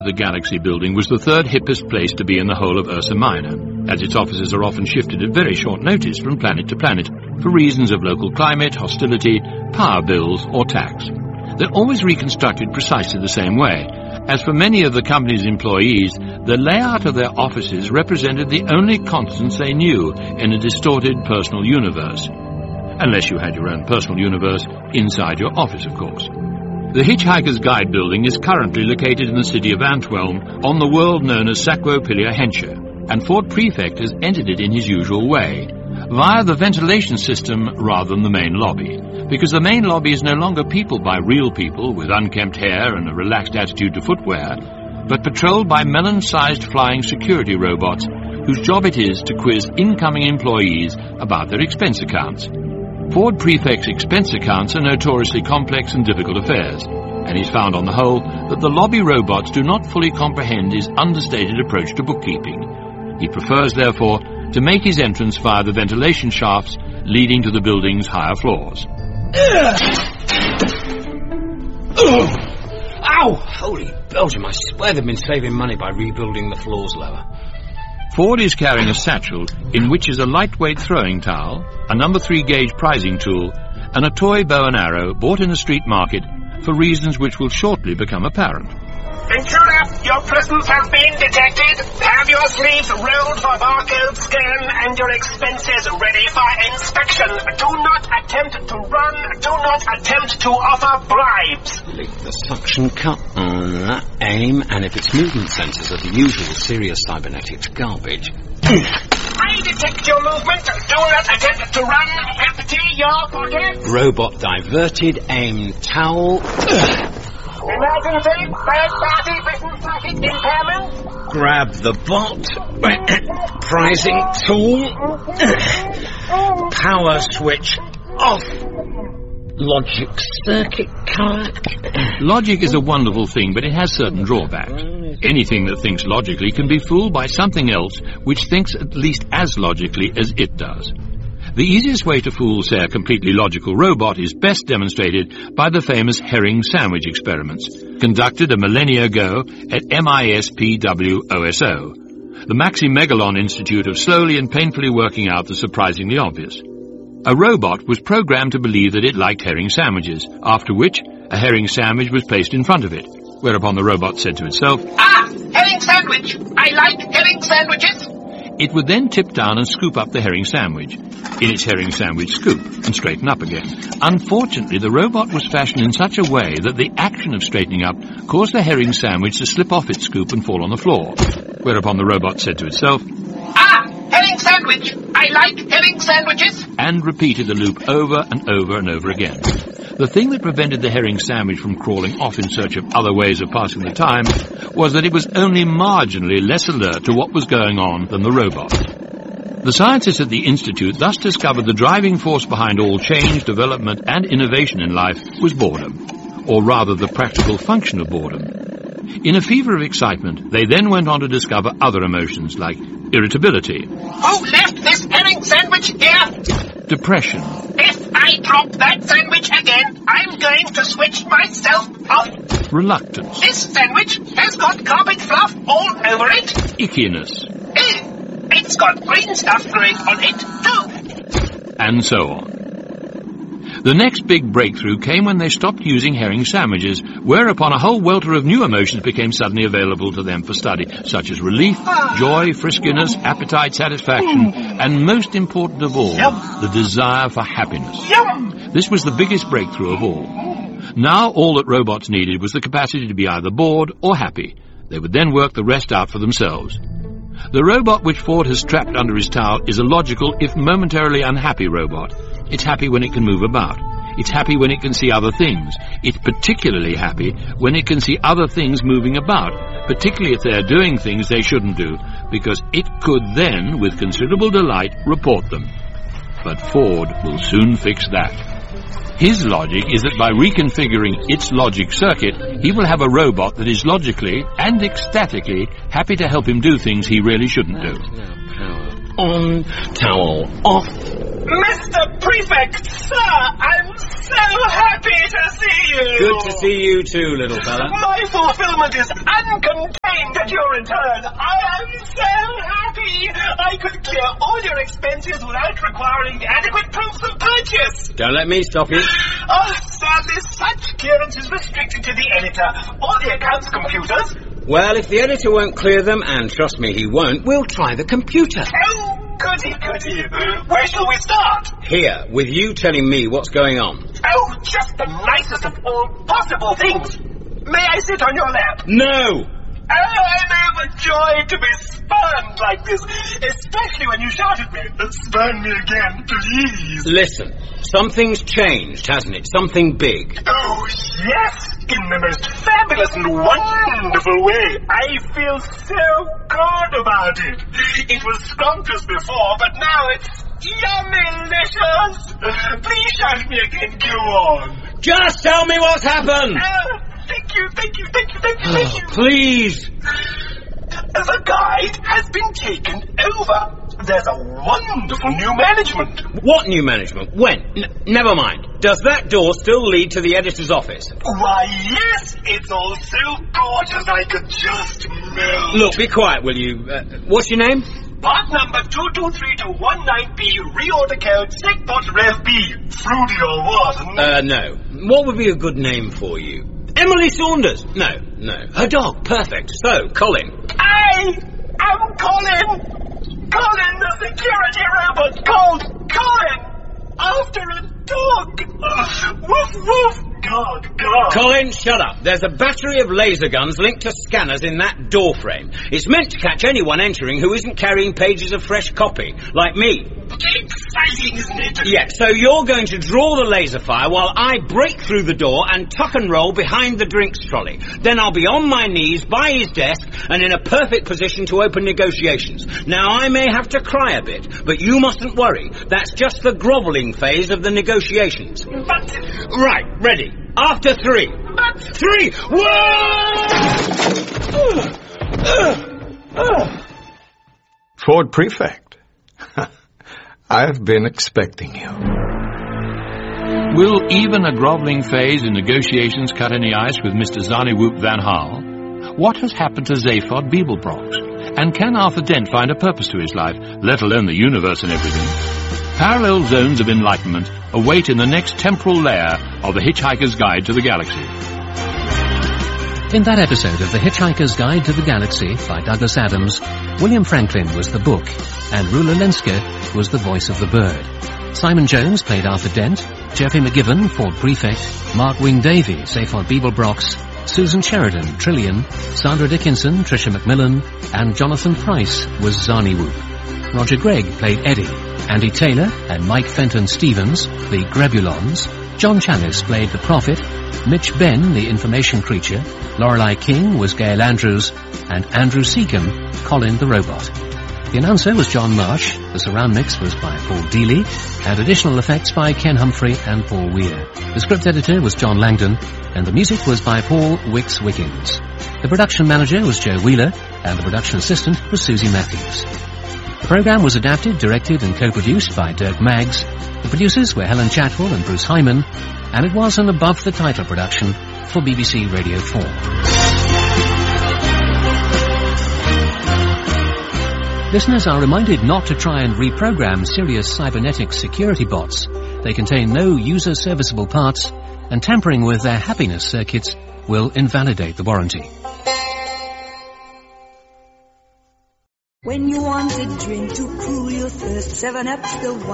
The Galaxy building was the third hippest place to be in the whole of Ursa Minor, as its offices are often shifted at very short notice from planet to planet for reasons of local climate, hostility, power bills or tax. They're always reconstructed precisely the same way. As for many of the company's employees, the layout of their offices represented the only constants they knew in a distorted personal universe. Unless you had your own personal universe inside your office, of course. The Hitchhiker's Guide building is currently located in the city of Antwerp on the world known as Sacro Pila Hencher, and Ford Prefect has entered it in his usual way, via the ventilation system rather than the main lobby, because the main lobby is no longer peopled by real people with unkempt hair and a relaxed attitude to footwear, but patrolled by melon-sized flying security robots whose job it is to quiz incoming employees about their expense accounts. Ford Prefect's expense accounts are notoriously complex and difficult affairs, and he's found on the whole that the lobby robots do not fully comprehend his understated approach to bookkeeping. He prefers, therefore, to make his entrance via the ventilation shafts leading to the building's higher floors. Ow! Holy Belgium, I swear they've been saving money by rebuilding the floors lower. Ford is carrying a satchel in which is a lightweight throwing towel, a number 3 gauge prizing tool, and a toy bow and arrow bought in the street market for reasons which will shortly become apparent. Intruder, your presence has been detected. Have your sleeves rolled for barcode scan and your expenses ready for inspection. Do not attempt to run. Do not attempt to offer bribes. Lick the suction cup on that aim, and if its movement sensors are the usual serious cybernetics garbage. I detect your movement. Do not attempt to run. Empty your pocket. Robot diverted, aim towel. Emergency, third-party business packet impairment. Grab the bot. Prizing tool. Power switch off. Logic circuit card. Logic is a wonderful thing, but it has certain drawbacks. Anything that thinks logically can be fooled by something else which thinks at least as logically as it does. The easiest way to fool, say, a completely logical robot is best demonstrated by the famous herring sandwich experiments, conducted a millennia ago at MISPWOSO, the Maxi-Megalon Institute of slowly and painfully working out the surprisingly obvious. A robot was programmed to believe that it liked herring sandwiches, after which a herring sandwich was placed in front of it, whereupon the robot said to itself, "Ah, herring sandwich! I like herring sandwiches!" It would then tip down and scoop up the herring sandwich, in its herring sandwich scoop, and straighten up again. Unfortunately, the robot was fashioned in such a way that the action of straightening up caused the herring sandwich to slip off its scoop and fall on the floor, whereupon the robot said to itself, "Ah, herring sandwich! I like herring sandwiches!" and repeated the loop over and over and over again. The thing that prevented the herring sandwich from crawling off in search of other ways of passing the time was that it was only marginally less alert to what was going on than the robot. The scientists at the Institute thus discovered the driving force behind all change, development and innovation in life was boredom, or rather the practical function of boredom. In a fever of excitement, they then went on to discover other emotions like irritability. Who left this herring sandwich here? Depression. If I drop that sandwich again, I'm going to switch myself off. Reluctance. This sandwich has got carpet fluff all over it. Ickiness. It's got green stuff growing on it, too. And so on. The next big breakthrough came when they stopped using herring sandwiches, whereupon a whole welter of new emotions became suddenly available to them for study, such as relief, joy, friskiness, appetite, satisfaction, and most important of all, the desire for happiness. This was the biggest breakthrough of all. Now all that robots needed was the capacity to be either bored or happy. They would then work the rest out for themselves. The robot which Ford has strapped under his towel is a logical, if momentarily unhappy robot. It's happy when it can move about. It's happy when it can see other things. It's particularly happy when it can see other things moving about, particularly if they're doing things they shouldn't do, because it could then, with considerable delight, report them. But Ford will soon fix that. His logic is that by reconfiguring its logic circuit, he will have a robot that is logically and ecstatically happy to help him do things he really shouldn't do. on, towel off. Mr. Prefect, sir, I'm so happy to see you. Good to see you too, little fella. My fulfillment is uncontained at your return. I am so happy. I could clear all your expenses without requiring adequate proofs of purchase. Don't let me stop you. Oh, sadly, such clearance is restricted to the editor or the accounts computers. Well, if the editor won't clear them, and trust me, he won't, we'll try the computer. Oh, goody, goody. Where shall we start? Here, with you telling me what's going on. Oh, just the nicest of all possible things. May I sit on your lap? No! Oh, I'm overjoyed to be spurned like this, especially when you shout at me. Spurn me again, please. Listen, something's changed, hasn't it? Something big. Oh, yes, in the most fabulous and wonderful way. I feel so good about it. It was scrumptious before, but now it's yummy-licious. Please shout at me again, go on. Just tell me what's happened! Thank you. Please! The guide has been taken over. There's a wonderful new management. What new management? When? Never mind. Does that door still lead to the editor's office? Why, yes, it's all so gorgeous I could just melt. Look, be quiet, will you? What's your name? Part number 223-219B, reorder code, SecBot Rev B. Fruity or what? No. What would be a good name for you? Emily Saunders! No. Her dog, perfect. So, Colin. I am Colin! Colin, the security robot called Colin! After a dog! Woof, woof! God. Colin, shut up. There's a battery of laser guns linked to scanners in that door frame. It's meant to catch anyone entering who isn't carrying pages of fresh copy, like me. Exciting, isn't it? Yeah, so you're going to draw the laser fire while I break through the door and tuck and roll behind the drinks trolley. Then I'll be on my knees by his desk and in a perfect position to open negotiations. Now, I may have to cry a bit, but you mustn't worry. That's just the grovelling phase of the negotiations. But... Right, ready. After 3. But... 3! Whoa! Ford Prefect. I've been expecting you. Will even a grovelling phase in negotiations cut any ice with Mr. Zani-Whoop Van Hal? What has happened to Zaphod Beeblebrox? And can Arthur Dent find a purpose to his life, let alone the universe and everything? Parallel zones of enlightenment await in the next temporal layer of The Hitchhiker's Guide to the Galaxy. In that episode of The Hitchhiker's Guide to the Galaxy by Douglas Adams, William Franklin was the book, and Rula Lenska was the voice of the bird. Simon Jones played Arthur Dent, Jeffrey McGivern, Ford Prefect, Mark Wing-Davey, Zaphod Beeblebrox, Susan Sheridan, Trillian, Sandra Dickinson, Tricia McMillan, and Jonathan Price was Zani-Whoop. Roger Gregg played Eddie, Andy Taylor and Mike Fenton-Stevens, the Grebulons, John Challis played the Prophet, Mitch Benn, the Information Creature, Lorelei King was Gail Andrews, and Andrew Seacombe, Colin the Robot. The announcer was John Marsh, the surround mix was by Paul Dealey, and additional effects by Ken Humphrey and Paul Weir. The script editor was John Langdon, and the music was by Paul Wicks-Wiggins. The production manager was Joe Wheeler, and the production assistant was Susie Matthews. The programme was adapted, directed and co-produced by Dirk Maggs. The producers were Helen Chatwell and Bruce Hyman, and it was an above-the-title production for BBC Radio 4. Listeners are reminded not to try and reprogram Sirius cybernetics security bots. They contain no user-serviceable parts, and tampering with their happiness circuits will invalidate the warranty. When you want a drink to cool your thirst, 7-Up's the one.